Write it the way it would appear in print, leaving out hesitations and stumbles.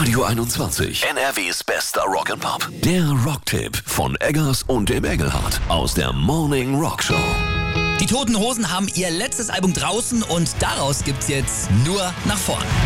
Radio 21, NRWs bester Rock'n'Pop. Der Rocktipp von Eggers und dem Engelhardt aus der Morning Rock Show. Die Toten Hosen haben ihr letztes Album draußen und daraus gibt's jetzt nur nach vorn.